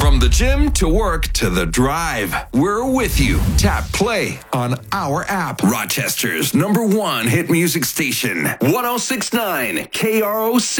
From the gym to work to the drive, we're with you. Tap play on our app. Rochester's #1 hit music station, 1069 KROC.